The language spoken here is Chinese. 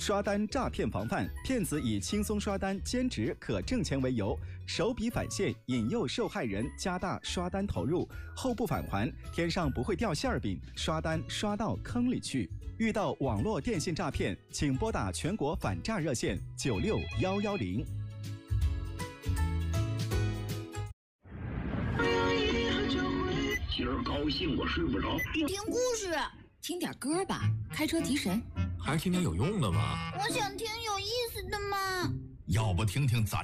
刷单诈骗防范，骗子以轻松刷单、兼职可挣钱为由，手笔返现，引诱受害人加大刷单投入，后不返还，天上不会掉馅儿饼，刷单刷到坑里去。遇到网络电信诈骗，请拨打全国反诈热线96110。 今儿高兴我睡不着， 听故事，听点歌吧，开车提神。 还是听点有用的吧。 我想听有意思的嘛。 要不听听咱